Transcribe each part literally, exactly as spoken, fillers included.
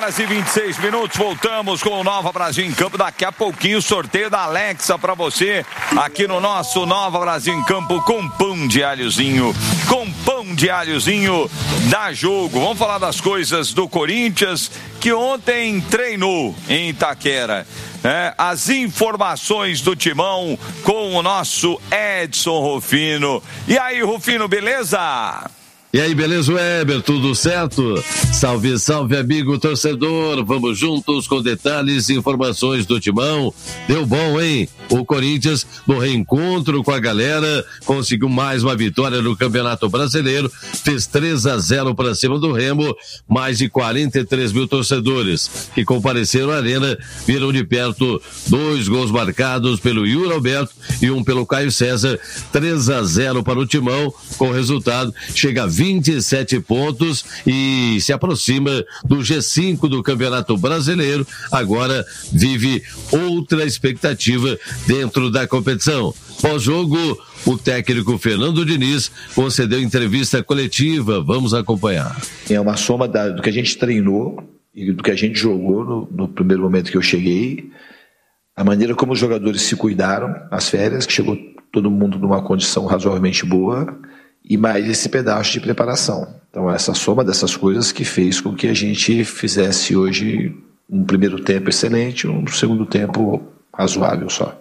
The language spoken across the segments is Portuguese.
horas e vinte e seis minutos, voltamos com o Nova Brasil em Campo. Daqui a pouquinho o sorteio da Alexa para você aqui no nosso Nova Brasil em Campo com pão de alhozinho, com pão de alhozinho dá jogo. Vamos falar das coisas do Corinthians, que ontem treinou em Itaquera. É, as informações do Timão com o nosso Edson Rufino. E aí, Rufino, beleza? E aí, beleza, Weber? Tudo certo? Salve, salve, amigo torcedor. Vamos juntos com detalhes e informações do Timão. Deu bom, hein? O Corinthians, no reencontro com a galera, conseguiu mais uma vitória no Campeonato Brasileiro. Fez três a zero para cima do Remo. Mais de quarenta e três mil torcedores que compareceram à arena viram de perto dois gols marcados pelo Yuri Alberto e um pelo Caio César. três a zero para o Timão. Com o resultado, chega a vinte e sete pontos e se aproxima do G cinco do Campeonato Brasileiro. Agora vive outra expectativa dentro da competição. Pós-jogo, o técnico Fernando Diniz concedeu entrevista coletiva. Vamos acompanhar. É uma soma da, do que a gente treinou e do que a gente jogou no, no primeiro momento que eu cheguei, a maneira como os jogadores se cuidaram nas férias, que chegou todo mundo numa condição razoavelmente boa, e mais esse pedaço de preparação. Então, essa soma dessas coisas que fez com que a gente fizesse hoje um primeiro tempo excelente, um segundo tempo razoável só.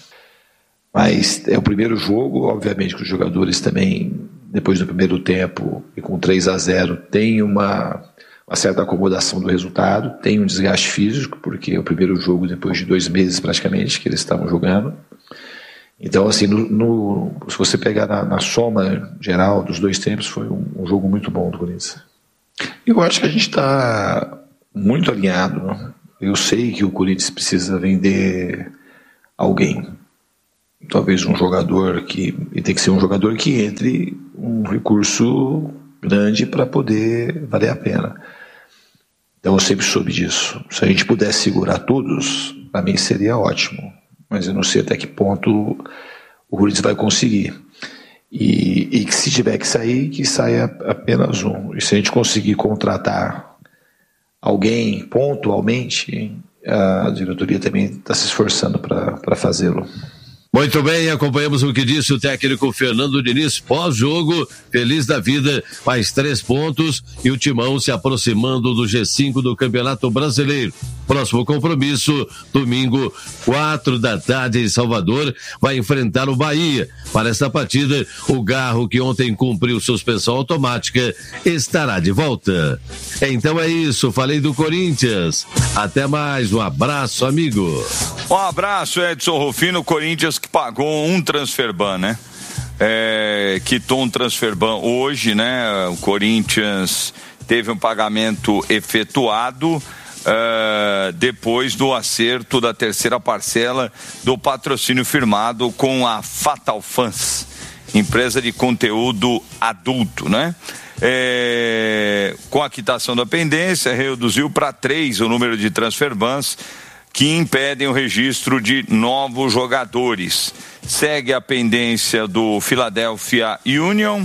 Mas é o primeiro jogo, obviamente que os jogadores também, depois do primeiro tempo, e com três a zero, tem uma, uma certa acomodação do resultado, tem um desgaste físico, porque é o primeiro jogo depois de dois meses praticamente que eles estavam jogando. Então, assim, no, no, se você pegar na, na soma geral dos dois tempos, foi um, um jogo muito bom do Corinthians. Eu acho que a gente está muito alinhado, né? Eu sei que o Corinthians precisa vender alguém. Talvez um jogador que... E tem que ser um jogador que entre um recurso grande para poder valer a pena. Então, eu sempre soube disso. Se a gente pudesse segurar todos, para mim seria ótimo. Mas eu não sei até que ponto o Corinthians vai conseguir. E, e que se tiver que sair, que saia apenas um. E se a gente conseguir contratar alguém pontualmente, a diretoria também está se esforçando para fazê-lo. Muito bem, acompanhamos o que disse o técnico Fernando Diniz pós-jogo, feliz da vida, mais três pontos e o Timão se aproximando do G cinco do Campeonato Brasileiro. Próximo compromisso, domingo, quatro da tarde em Salvador, vai enfrentar o Bahia. Para esta partida, o Garro, que ontem cumpriu suspensão automática, estará de volta. Então é isso, falei do Corinthians. Até mais, um abraço, amigo. Um abraço, Edson Rufino. Corinthians que pagou um transferban, né? É, quitou um transferban hoje, né? O Corinthians teve um pagamento efetuado Uh, depois do acerto da terceira parcela do patrocínio firmado com a Fatal Fans, empresa de conteúdo adulto, né? É, com a quitação da pendência, reduziu para três o número de transferbans que impedem o registro de novos jogadores. Segue a pendência do Philadelphia Union.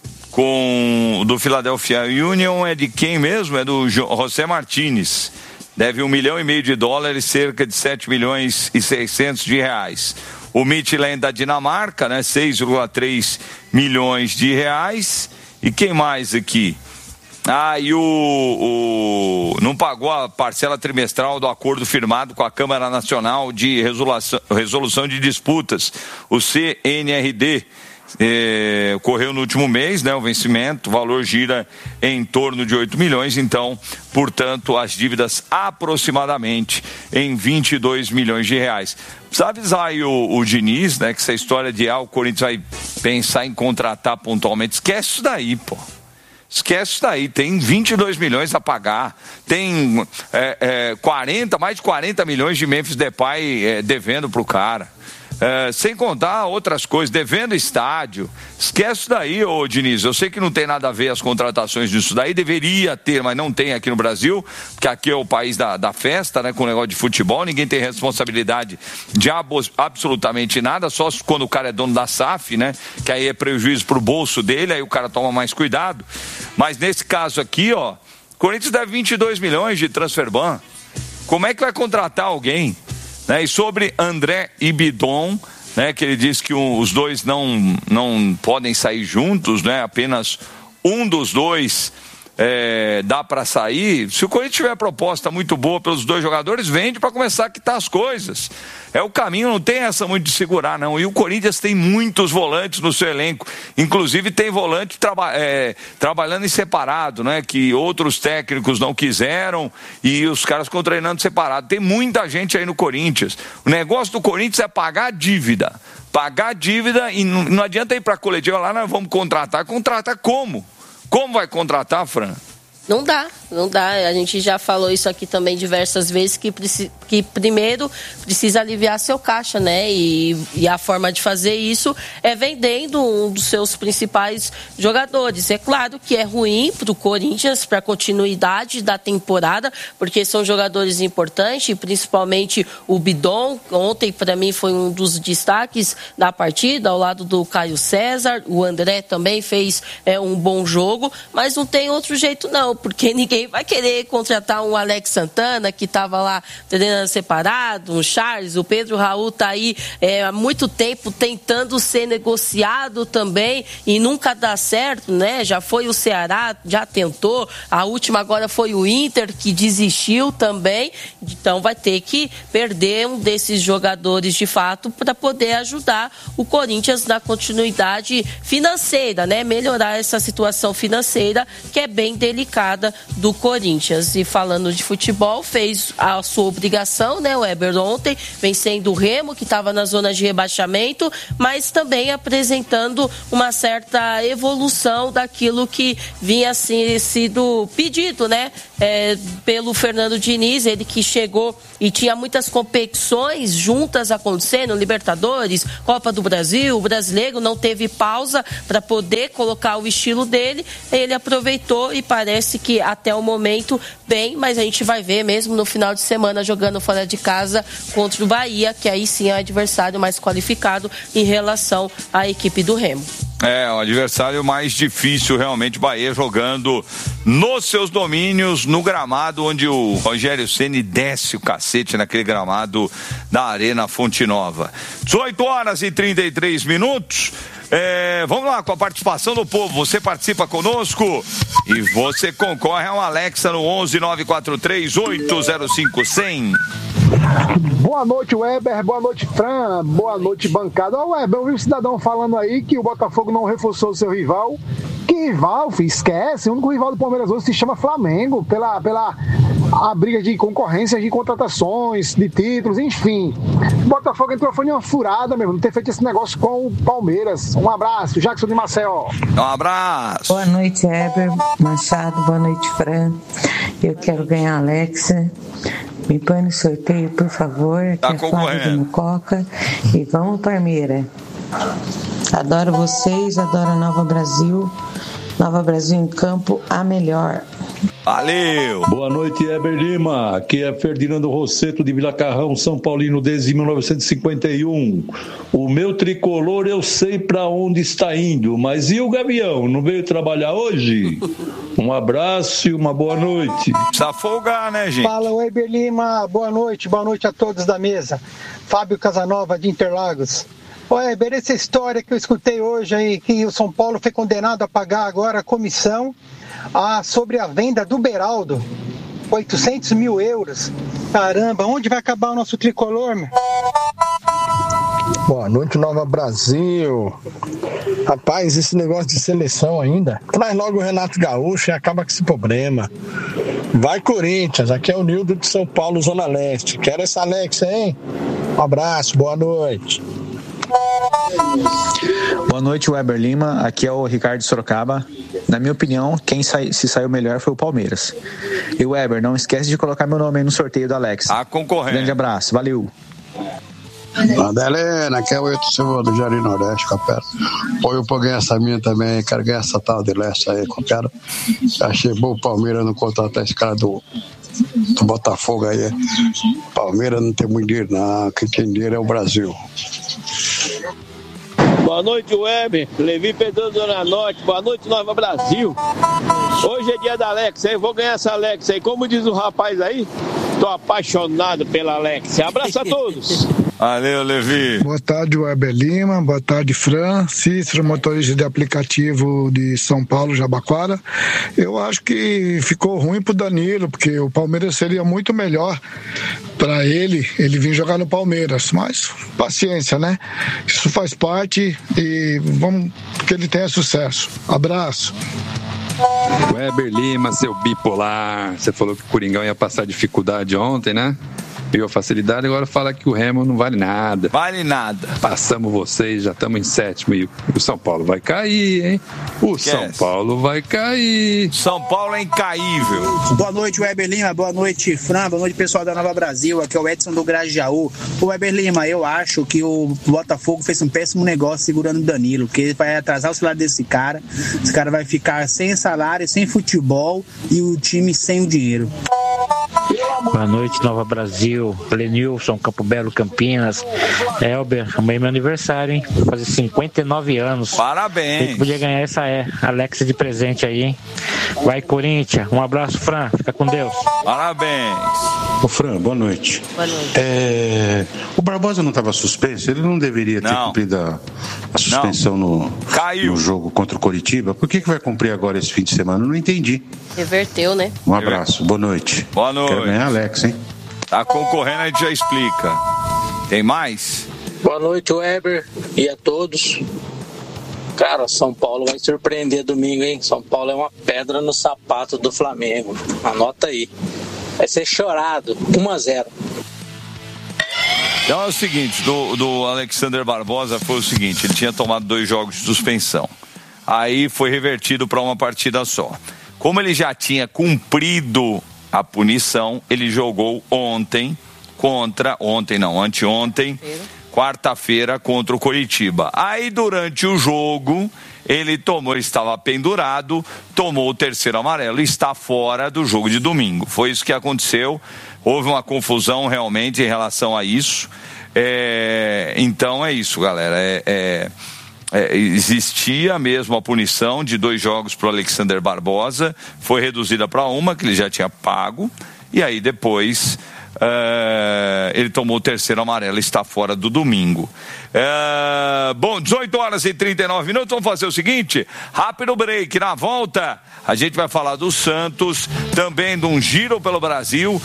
Com do Philadelphia Union é de quem mesmo? É do José Martinez. Deve um milhão e meio de dólares, cerca de sete milhões e seiscentos de reais. O Midtjylland da Dinamarca, né? seis vírgula três milhões de reais. E quem mais aqui? Ah, e o, o não pagou a parcela trimestral do acordo firmado com a Câmara Nacional de Resolução, Resolução de Disputas, o C N R D. É, ocorreu no último mês, né, o vencimento, o valor gira em torno de oito milhões, então, portanto, as dívidas aproximadamente em vinte e dois milhões de reais. Precisa avisar aí o, o Diniz, né, que essa história de ah, o Corinthians vai pensar em contratar pontualmente, esquece isso daí, pô. Esquece isso daí, tem vinte e dois milhões a pagar, tem é, é, quarenta, mais de quarenta milhões de Memphis Depay é, devendo pro cara. É, sem contar outras coisas, devendo estádio. Esquece isso daí, ô Diniz. Eu sei que não tem nada a ver as contratações disso daí, deveria ter, mas não tem aqui no Brasil, porque aqui é o país da, da festa, né, com o negócio de futebol, ninguém tem responsabilidade de abos, absolutamente nada, só quando o cara é dono da S A F, né, que aí é prejuízo pro bolso dele, aí o cara toma mais cuidado. Mas nesse caso aqui, ó, O Corinthians deve vinte e dois milhões de transfer ban. Como é que vai contratar alguém? Né? E sobre André e Bidon, né, que ele disse que um, os dois não, não podem sair juntos, né, apenas um dos dois é, dá para sair. Se o Corinthians tiver proposta muito boa pelos dois jogadores, vende para começar a quitar as coisas. É o caminho, não tem essa muito de segurar, não. E o Corinthians tem muitos volantes no seu elenco. Inclusive tem volante traba- é, trabalhando em separado, né? Que outros técnicos não quiseram e os caras ficam treinando separado. Tem muita gente aí no Corinthians. O negócio do Corinthians é pagar a dívida. Pagar a dívida e não, não adianta ir para a coletiva lá, nós vamos contratar. Contratar como? Como vai contratar, Fran? Não dá, não dá. A gente já falou isso aqui também diversas vezes, que, preci- que primeiro precisa aliviar seu caixa, né? E, e a forma de fazer isso é vendendo um dos seus principais jogadores. É claro que é ruim para o Corinthians, para a continuidade da temporada, porque são jogadores importantes, principalmente o Bidon. Ontem, para mim, foi um dos destaques da partida, ao lado do Caio César. O André também fez é, um bom jogo, mas não tem outro jeito, não. Porque ninguém vai querer contratar um Alex Santana, que estava lá treinando separado, um Charles, o Pedro Raul está aí é, há muito tempo tentando ser negociado também e nunca dá certo, né? Já foi o Ceará, já tentou, a última agora foi o Inter, que desistiu também, então vai ter que perder um desses jogadores de fato para poder ajudar o Corinthians na continuidade financeira, né? Melhorar essa situação financeira que é bem delicada do Corinthians. E falando de futebol, fez a sua obrigação, né? O Weber ontem, vencendo o Remo, que estava na zona de rebaixamento, mas também apresentando uma certa evolução daquilo que vinha assim, sido pedido, né? É, pelo Fernando Diniz, ele que chegou e tinha muitas competições juntas acontecendo, Libertadores, Copa do Brasil, o brasileiro não teve pausa para poder colocar o estilo dele, ele aproveitou e parece que até o momento bem, mas a gente vai ver mesmo no final de semana jogando fora de casa contra o Bahia, que aí sim é o adversário mais qualificado em relação à equipe do Remo. É, o adversário mais difícil realmente, Bahia jogando nos seus domínios, no gramado onde o Rogério Ceni desce o cacete naquele gramado da Arena Fonte Nova. dezoito horas e trinta e três minutos. É, vamos lá com a participação do povo. Você participa conosco e você concorre a um Alexa no onze nove quatro três oito zero cinco cem. Boa noite, Weber. Boa noite, Fran. Boa noite, bancada. Ó, Weber, eu vi um cidadão falando aí que o Botafogo não reforçou o seu rival. Que rival, filho? Esquece. O único rival do Palmeiras hoje se chama Flamengo, pela, pela a briga de concorrência, de contratações, de títulos, enfim. O Botafogo entrou, foi uma furada mesmo, não ter feito esse negócio com o Palmeiras. Um abraço, Jackson de Maceió. Um abraço. Boa noite, Weber Machado. Boa noite, Fran. Eu quero ganhar a Alexa. Me põe no sorteio, por favor. Tá que é Flávia de Mucoca. E vamos, Palmeira. Adoro vocês, adoro a Nova Brasil. Nova Brasil em campo, a melhor. Valeu! Boa noite, Heber Lima. Aqui é Ferdinando Rosseto de Vila Carrão, São Paulino, desde mil novecentos e cinquenta e um. O meu tricolor eu sei para onde está indo, mas e o Gavião? Não veio trabalhar hoje? Um abraço e uma boa noite. Precisa folgar, né, gente? Fala, Heber Lima. Boa noite, boa noite a todos da mesa. Fábio Casanova, de Interlagos. Ô, Heber, essa história que eu escutei hoje aí, que o São Paulo foi condenado a pagar agora a comissão ah, sobre a venda do Beraldo, oitocentos mil euros. Caramba, onde vai acabar o nosso tricolor, meu? Boa noite, Nova Brasil. Rapaz, esse negócio de seleção ainda, traz logo o Renato Gaúcho e acaba com esse problema. Vai, Corinthians, aqui é o Nildo de São Paulo, Zona Leste. Quero essa Alexa, hein? Um abraço, boa noite. Boa noite, Weber Lima. Aqui é o Ricardo Sorocaba. Na minha opinião, quem sai, se saiu melhor foi o Palmeiras. E Weber, não esquece de colocar meu nome aí no sorteio do Alex. A concorrente. Grande abraço, valeu. Madalena, aqui é o Eito Silva do Jardim Nordeste, capela. Põe um pouquinho essa minha também, quero ganhar essa tal de Leste aí, com cara. Achei bom o Palmeiras não contratar esse cara do, do Botafogo aí. Palmeiras não tem muito dinheiro, não. Quem tem dinheiro é o Brasil. Boa noite, Weber. Levi Pedro Zona Norte. Boa noite, Nova Brasil. Hoje é dia da Alexa. Eu vou ganhar essa Alexa aí. Como diz o rapaz aí, tô apaixonado pela Alexa. Abraço a todos. Valeu, Levi. Boa tarde, Weber Lima. Boa tarde, Fran. Cícero, motorista de aplicativo de São Paulo, Jabaquara. Eu acho que ficou ruim pro Danilo, porque o Palmeiras seria muito melhor para ele, ele vir jogar no Palmeiras. Mas paciência, né? Isso faz parte e vamos que ele tenha sucesso. Abraço. Weber Lima, seu bipolar. Você falou que o Coringão ia passar dificuldade ontem, né? Viu a facilidade, agora fala que o Remo não vale nada. Vale nada. Passamos vocês, já estamos em sétimo e o São Paulo vai cair, hein? O Esquece. São Paulo vai cair. São Paulo é incaível. Boa noite, Weber Lima. Boa noite, Fran. Boa noite, pessoal da Nova Brasil. Aqui é o Edson do Grajaú. O Weber Lima, eu acho que o Botafogo fez um péssimo negócio segurando o Danilo, porque vai atrasar o salário desse cara. Esse cara vai ficar sem salário, sem futebol e o time sem o dinheiro. Boa noite, Nova Brasil, Lenilson, Campo Belo, Campinas. Elber, amanhã é meu aniversário, hein? Vou fazer cinquenta e nove anos. Parabéns. Quem podia ganhar essa é Alexa de presente aí, hein? Vai, Corinthians. Um abraço, Fran. Fica com Deus. Parabéns. Ô, Fran, boa noite. Boa noite. É... O Barbosa não estava suspenso? Ele não deveria ter não. cumprido a, a suspensão no, no jogo contra o Coritiba? Por que, que vai cumprir agora esse fim de semana? Eu não entendi. Reverteu, né? Um abraço, boa noite. Boa noite. Quero ganhar Alex, hein? Tá concorrendo, a gente já explica. Tem mais? Boa noite, Weber, e a todos. Cara, São Paulo vai surpreender domingo, hein? São Paulo é uma pedra no sapato do Flamengo. Anota aí. Vai ser chorado. um a zero. Então é o seguinte, do, do Alexander Barbosa foi o seguinte, ele tinha tomado dois jogos de suspensão. Aí foi revertido para uma partida só. Como ele já tinha cumprido a punição, ele jogou ontem contra, ontem não, anteontem, quarta-feira contra o Coritiba. Aí durante o jogo, ele tomou, ele estava pendurado, tomou o terceiro amarelo e está fora do jogo de domingo. Foi isso que aconteceu, houve uma confusão realmente em relação a isso. É, então é isso, galera, é... é... É, existia mesmo a punição de dois jogos para o Alexander Barbosa, foi reduzida para uma, que ele já tinha pago, e aí depois uh, ele tomou o terceiro amarelo e está fora do domingo. Uh, bom, dezoito horas e trinta e nove minutos, vamos fazer o seguinte, rápido break, na volta a gente vai falar do Santos, também de um giro pelo Brasil.